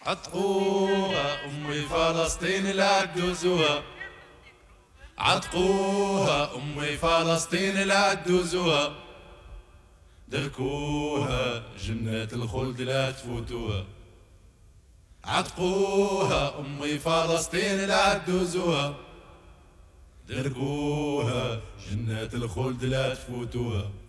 عتقوها أمي فلسطين لا تدوزوها، عتقوها أمي فلسطين لا تدوزوها، دركوها جنة الخلد لا تفوتوها، عتقوها أمي فلسطين لا تدوزوها، دركوها جنة الخلد لا تفوتوها.